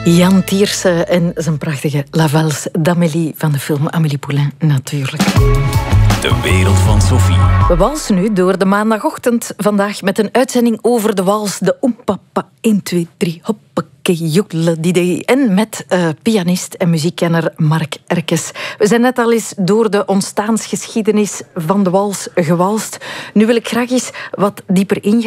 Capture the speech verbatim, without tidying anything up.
Jan Tiersen en zijn prachtige La Valse d'Amélie van de film Amélie Poulain, natuurlijk. De wereld van Sophie. We walsen nu door de maandagochtend vandaag met een uitzending over de wals, de oempapa, één, twee, drie, hoppakee, joedeledidee. En met uh, pianist en muziekkenner Mark Erkes. We zijn net al eens door de ontstaansgeschiedenis van de wals gewalst. Nu wil ik graag eens wat dieper ingaan